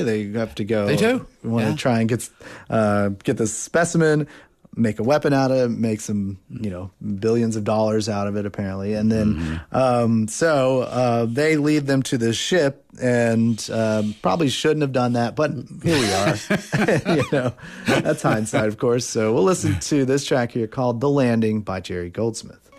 They have to go. They do. Want to try and get this specimen, make a weapon out of it, make some, billions of dollars out of it, apparently. And then, so they lead them to this ship, and probably shouldn't have done that, but here we are. That's hindsight, of course. So we'll listen to this track here called The Landing by Jerry Goldsmith.